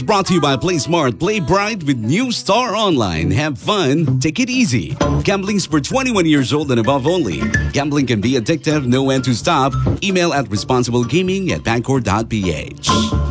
Brought to you by Play Smart, Play Bright with New Star Online. Have fun, take it easy. Gambling's for 21 years old and above only. Gambling can be addictive, know when to stop. Email at responsiblegaming@bancor.ph.